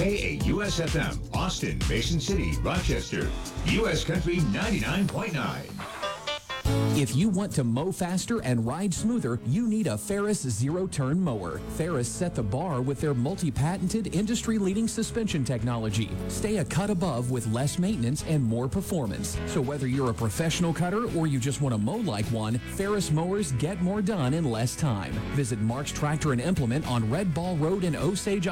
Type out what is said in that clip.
KAUS FM, Austin, Mason City, Rochester. US Country 99.9. If you want to mow faster and ride smoother, you need a Ferris zero-turn mower. Ferris set the bar with their multi-patented, industry-leading suspension technology. Stay a cut above with less maintenance and more performance. So whether you're a professional cutter or you just want to mow like one, Ferris mowers get more done in less time. Visit Mark's Tractor and Implement on Red Ball Road in Osage,